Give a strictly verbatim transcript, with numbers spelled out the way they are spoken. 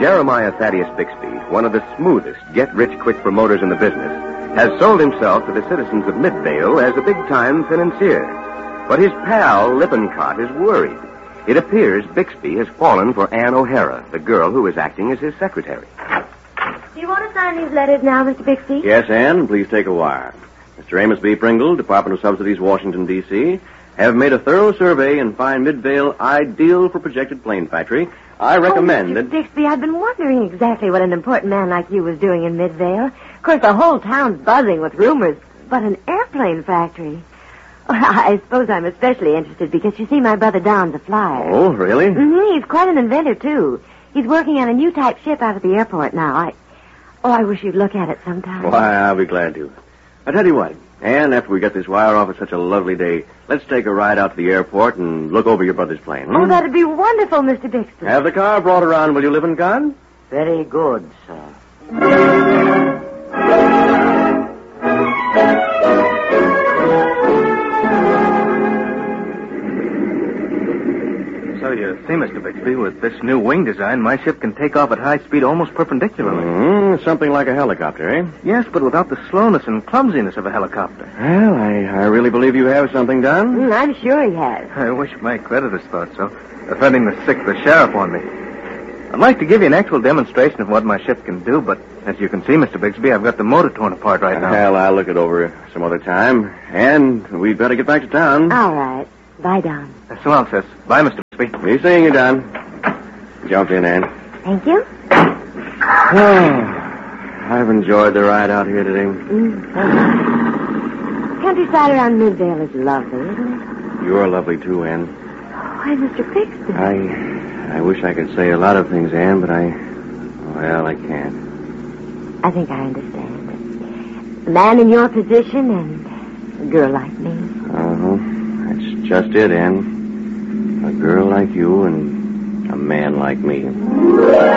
Jeremiah Thaddeus Bixby, one of the smoothest, get-rich-quick promoters in the business, has sold himself to the citizens of Midvale as a big-time financier. But his pal, Lippincott, is worried. It appears Bixby has fallen for Ann O'Hara, the girl who is acting as his secretary. Do you want to sign these letters now, Mister Bixby? Yes, Ann. Please take a wire. Mister Amos B. Pringle, Department of Subsidies, Washington, D C, have made a thorough survey and find Midvale ideal for projected plane factory. I recommend oh, Mister that... Bixby, I've been wondering exactly what an important man like you was doing in Midvale. Of course, the whole town's buzzing with rumors, but an airplane factory. Well, I suppose I'm especially interested because, you see, my brother Don's a flyer. Oh, really? Mm-hmm. He's quite an inventor, too. He's working on a new type ship out at the airport now. I... Oh, I wish you'd look at it sometime. Why, I'll be glad to. I tell you what, Ann, after we get this wire off, it's such a lovely day. Let's take a ride out to the airport and look over your brother's plane. Hmm? Oh, that'd be wonderful, Mister Bixby. Have the car brought around, will you, Lippincott? Very good, sir. So you see, Mister Bixby, with this new wing design, my ship can take off at high speed almost perpendicularly. Mm, something like a helicopter, eh? Yes, but without the slowness and clumsiness of a helicopter. Well, I, I really believe you have something done. Mm, I'm sure he has. I wish my creditors thought so, defending the sick the sheriff on me. I'd like to give you an actual demonstration of what my ship can do, but as you can see, Mister Bixby, I've got the motor torn apart right now. Well, I'll look it over some other time. And we'd better get back to town. All right. Bye, Don. So long, sis. Bye, Mister Bixby. Be seeing you, Don. Jump in, Ann. Thank you. Oh, I've enjoyed the ride out here today. Mm, so nice. Countryside around Midvale is lovely, isn't it? You're lovely, too, Ann. Why, Mister Bixby? I, I wish I could say a lot of things, Ann, but I... Well, I can't. I think I understand. A man in your position and a girl like me. Uh-huh. That's just it, Ann. A girl like you and a man like me.